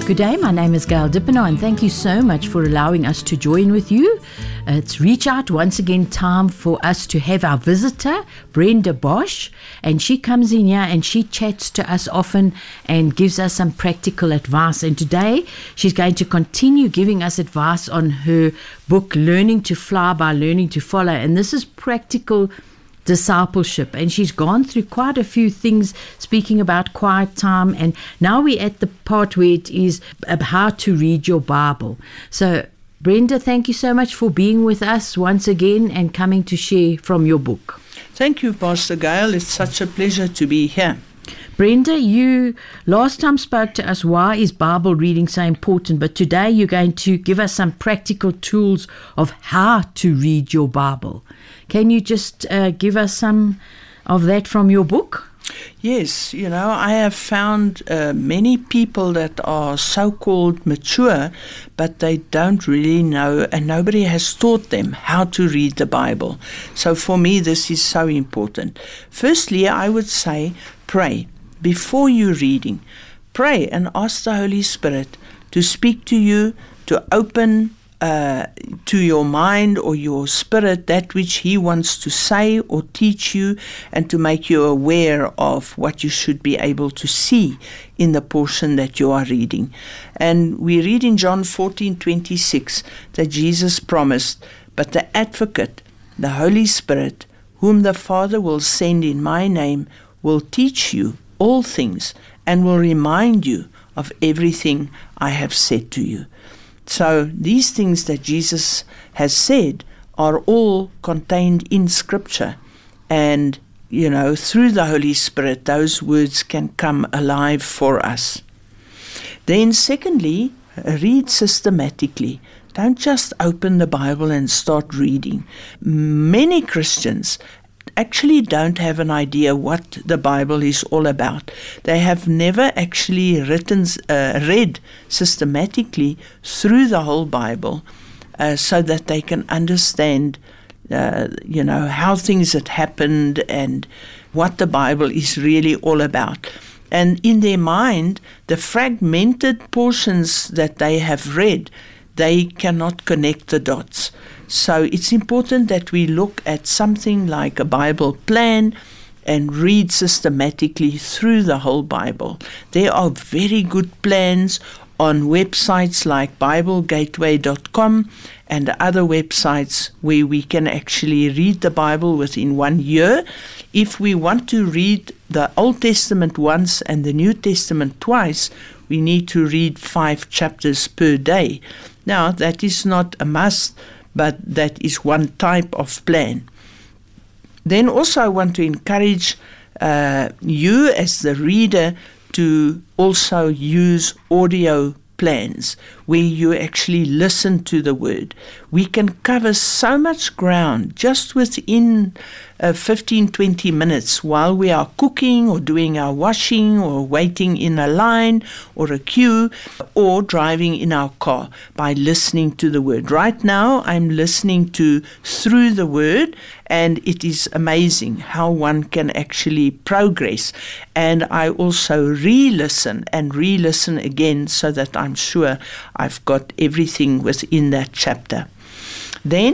Good day, my name is Gail Dippenaar and thank you so much for allowing us to join with you. It's Reach Out, once again time for us to have our visitor, Brenda Bosch, and she comes in here and she chats to us often and gives us some practical advice. And today she's going to continue giving us advice on her book, Learning to Fly by Learning to Follow. And this is practical discipleship, and she's gone through quite a few things speaking about quiet time, and now we're at the part where it is about how to read your Bible. So Brenda, thank you so much for being with us once again and coming to share from your book. Thank you, Pastor Gail. It's such a pleasure to be here. Brenda, you last time spoke to us why is Bible reading so important, but today you're going to give us some practical tools of how to read your Bible. Can you just give us some of that from your book? Yes, I have found many people that are so-called mature, but they don't really know, and nobody has taught them how to read the Bible. So for me, this is so important. Firstly, I would say pray. Before you're reading, pray and ask the Holy Spirit to speak to you, to open to your mind or your spirit that which He wants to say or teach you, and to make you aware of what you should be able to see in the portion that you are reading. And we read in John 14:26 that Jesus promised, "But the Advocate, the Holy Spirit, whom the Father will send in my name, will teach you all things and will remind you of everything I have said to you." So these things that Jesus has said are all contained in Scripture. And, through the Holy Spirit, those words can come alive for us. Then secondly, read systematically. Don't just open the Bible and start reading. Many Christians actually don't have an idea what the Bible is all about. They have never actually read systematically through the whole Bible so that they can understand, how things had happened and what the Bible is really all about. And in their mind, the fragmented portions that they have read, they cannot connect the dots. So it's important that we look at something like a Bible plan and read systematically through the whole Bible. There are very good plans on websites like BibleGateway.com and other websites where we can actually read the Bible within 1 year. If we want to read the Old Testament once and the New Testament twice, we need to read 5 chapters per day. Now, that is not a must, but that is one type of plan. Then also I want to encourage you as the reader to also use audio plans where you actually listen to the word. We can cover so much ground just within 15-20 minutes while we are cooking or doing our washing or waiting in a line or a queue or driving in our car by listening to the word. Right now I'm listening to Through the Word, and it is amazing how one can actually progress. And I also re-listen again so that I'm sure I've got everything within that chapter. Then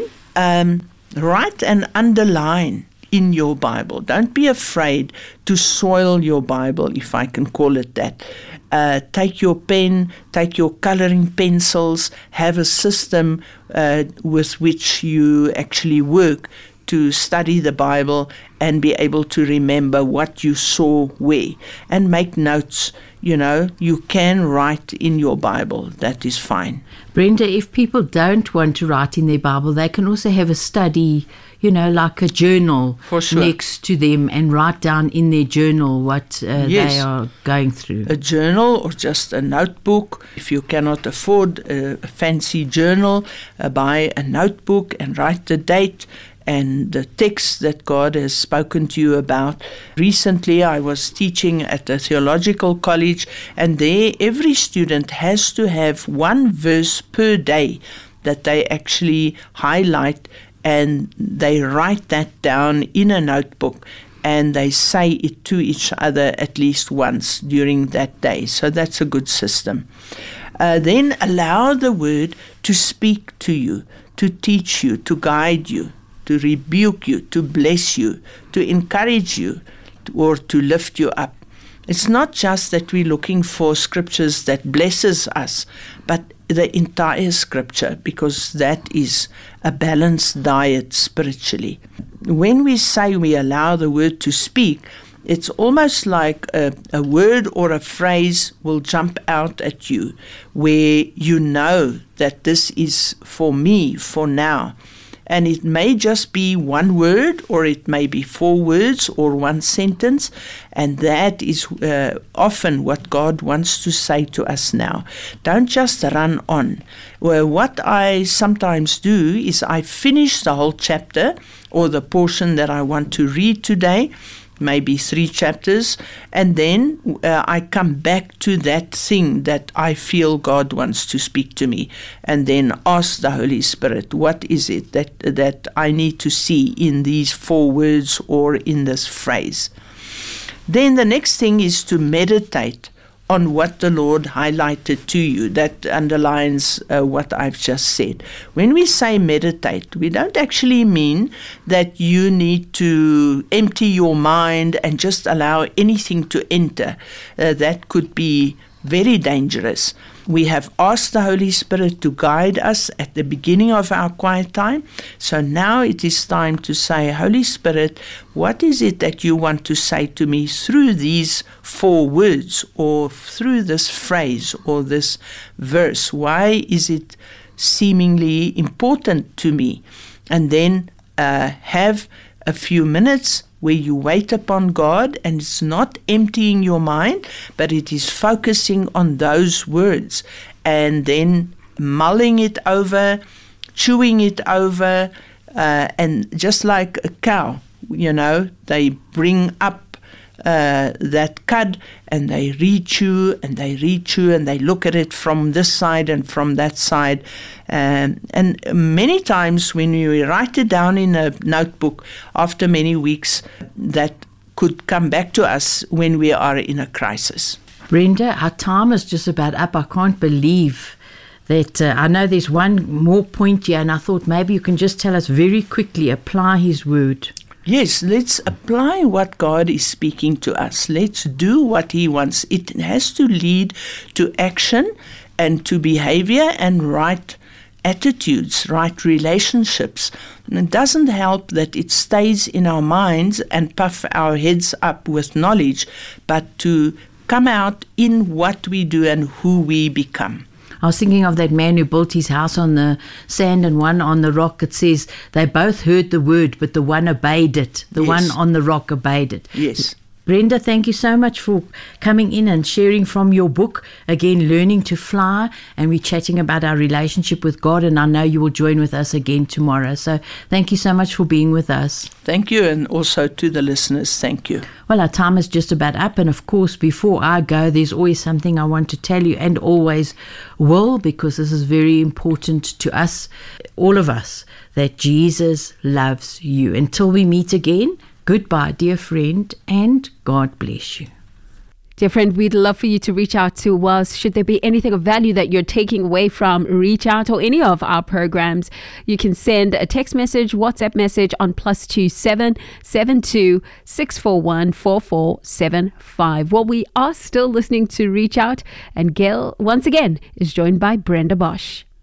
write and underline in your Bible. Don't be afraid to soil your Bible, if I can call it that. Take your pen, take your coloring pencils, have a system with which you actually work to study the Bible and be able to remember what you saw where, and make notes. You can write in your Bible. That is fine. Brenda, if people don't want to write in their Bible, they can also have a study, like a journal For sure. next to them and write down in their journal what they are going through. A journal or just a notebook. If you cannot afford a fancy journal, buy a notebook and write the date and the text that God has spoken to you about. Recently, I was teaching at a theological college, and there every student has to have one verse per day that they actually highlight, and they write that down in a notebook, and they say it to each other at least once during that day. So that's a good system. Then allow the word to speak to you, to teach you, to guide you, to rebuke you, to bless you, to encourage you, or to lift you up. It's not just that we're looking for scriptures that blesses us, but the entire scripture, because that is a balanced diet spiritually. When we say we allow the word to speak, it's almost like a word or a phrase will jump out at you where you know that this is for me, for now. And it may just be one word, or it may be 4 words or one sentence. And that is often what God wants to say to us now. Don't just run on. Well, what I sometimes do is I finish the whole chapter or the portion that I want to read today, maybe 3 chapters, and then I come back to that thing that I feel God wants to speak to me, and then ask the Holy Spirit, what is it that I need to see in these 4 words or in this phrase? Then the next thing is to meditate on what the Lord highlighted to you. That underlines what I've just said. When we say meditate, we don't actually mean that you need to empty your mind and just allow anything to enter. That could be very dangerous. We have asked the Holy Spirit to guide us at the beginning of our quiet time. So now it is time to say, Holy Spirit, what is it that you want to say to me through these 4 words, or through this phrase or this verse? Why is it seemingly important to me? And then have a few minutes where you wait upon God, and it's not emptying your mind, but it is focusing on those words, and then mulling it over, chewing it over, and just like a cow, they bring up that cud, and they rechew and they rechew, and they look at it from this side and from that side. And many times when you write it down in a notebook, after many weeks, that could come back to us when we are in a crisis. Brenda, our time is just about up. I can't believe that. I know there's one more point here, and I thought maybe you can just tell us very quickly, apply His word. Yes, let's apply what God is speaking to us. Let's do what He wants. It has to lead to action and to behavior and right attitudes, right relationships. And it doesn't help that it stays in our minds and puff our heads up with knowledge, but to come out in what we do and who we become. I was thinking of that man who built his house on the sand and one on the rock. It says they both heard the word, but the one obeyed it. The one on the rock obeyed it. Yes. Brenda, thank you so much for coming in and sharing from your book, again, Learning to Fly, and we're chatting about our relationship with God, and I know you will join with us again tomorrow. So thank you so much for being with us. Thank you, and also to the listeners, thank you. Well, our time is just about up, and of course, before I go, there's always something I want to tell you, and always will, because this is very important to us, all of us, that Jesus loves you. Until we meet again, goodbye, dear friend, and God bless you. Dear friend, we'd love for you to reach out to us. Should there be anything of value that you're taking away from Reach Out or any of our programs, you can send a text message, WhatsApp message on +27 72 641 4475. Well, we are still listening to Reach Out, and Gail, once again, is joined by Brenda Bosch.